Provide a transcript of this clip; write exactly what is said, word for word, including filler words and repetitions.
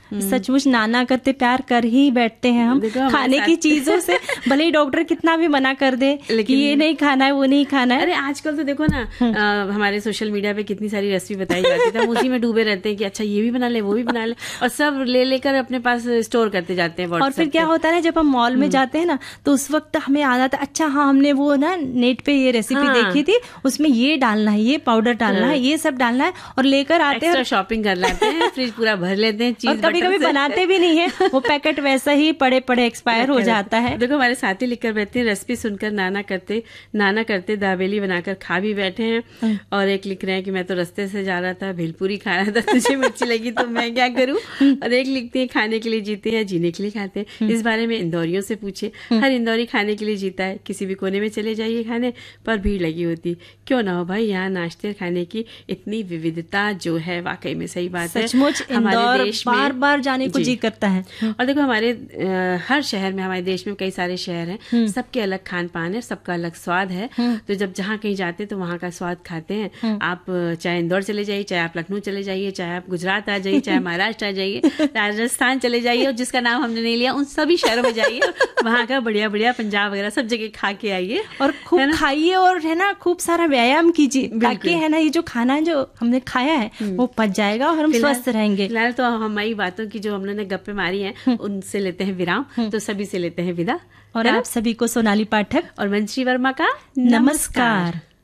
सचमुच नाना करते प्यार कर ही बैठते हैं हम खाने की चीजों से, भले ही डॉक्टर कितना भी मना कर दे कि ये नहीं खाना है, वो नहीं खाना है। अरे आजकल तो देखो ना, आ, हमारे सोशल मीडिया पे कितनी सारी रेसिपी बताई जाती है, हम उसी में डूबे रहते हैं कि अच्छा ये भी बना ले, वो भी बना ले, और सब ले लेकर अपने पास स्टोर करते जाते हैं। और फिर क्या होता है ना, जब हम मॉल में जाते हैं ना, तो उस वक्त हमें याद आता है, अच्छा हाँ हमने वो ना नेट पे ये रेसिपी देखी थी, उसमें ये डालना है, ये पाउडर डालना है, ये सब डालना है, और लेकर आते हैं, शॉपिंग कर लेते हैं, फ्रिज पूरा भर लेते हैं चीज, कभी कभी बनाते भी नहीं है, वो पैकेट वैसा ही पड़े पड़े एक्सपायर हो जाता है। देखो हमारे साथी लिखकर बैठते हैं, रेसिपी सुनकर नाना करते नाना करते दाबेली बनाकर खा भी बैठे हैं। और एक लिख रहे हैं कि मैं तो रास्ते से जा रहा था, भेलपुरी खा रहा था, तुझे मिर्ची लगी तो मैं क्या करूं। और एक लिखते हैं, खाने के लिए जीते हैं, जीने के लिए खाते हैं। इस बारे में इंदौरियों से पूछे, हर इंदौरी खाने के लिए जीता है, किसी भी कोने में चले जाइए खाने पर भीड़ लगी होती, क्यों ना हो भाई, यहाँ नाश्ते खाने की इतनी विविधता जो है, वाकई में सही बात है। सचमुच हमारे देश में बार बार जाने को जी करता है। और देखो हमारे आ, हर शहर में, हमारे देश में कई सारे शहर हैं, सबके अलग खान पान है, सबका अलग स्वाद है। तो जब जहाँ कहीं जाते हैं तो वहाँ का स्वाद खाते हैं। आप चाहे इंदौर चले जाइए, चाहे आप लखनऊ चले जाइए, चाहे आप गुजरात आ जाइए, चाहे महाराष्ट्र आ जाइए, राजस्थान चले जाइए, और जिसका नाम हमने नहीं लिया उन सभी शहरों में जाइए, वहाँ का बढ़िया बढ़िया पंजाब वगैरह सब जगह खा के आइए, और खूब खाइए, और है ना खूब सारा व्यायाम कीजिए, ताकि है ना ये जो खाना जो हमने खाया है वो पच जाएगा और हम स्वस्थ रहेंगे। फिलहाल तो हमारी बातों की जो हम लोगों ने गप्पे मारी हैं उनसे लेते हैं विराम, तो सभी से लेते हैं विदा। और आप सभी को सोनाली पाठक और मंश्री वर्मा का नमस्कार।